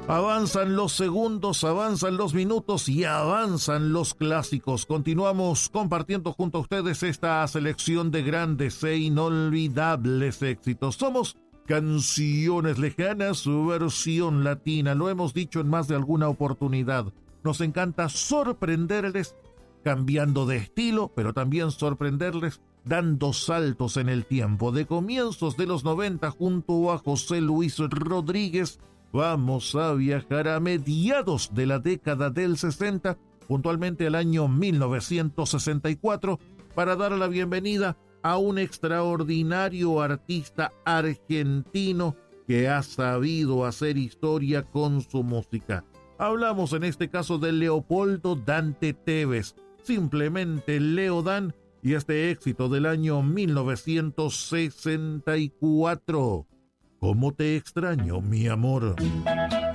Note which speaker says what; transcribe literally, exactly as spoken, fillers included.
Speaker 1: Avanzan los segundos, avanzan los minutos y avanzan los clásicos. Continuamos compartiendo junto a ustedes esta selección de grandes e inolvidables éxitos. Somos Canciones Lejanas, su versión latina. Lo hemos dicho en más de alguna oportunidad. Nos encanta sorprenderles cambiando de estilo, pero también sorprenderles dando saltos en el tiempo. De comienzos de los noventa junto a José Luis Rodríguez, vamos a viajar a mediados de la década del sesenta, puntualmente al año mil novecientos sesenta y cuatro, para dar la bienvenida a un extraordinario artista argentino que ha sabido hacer historia con su música. Hablamos en este caso de Leopoldo Dante Tevez, simplemente Leo Dan, y este éxito del año mil novecientos sesenta y cuatro. ¿Cómo te extraño, mi amor?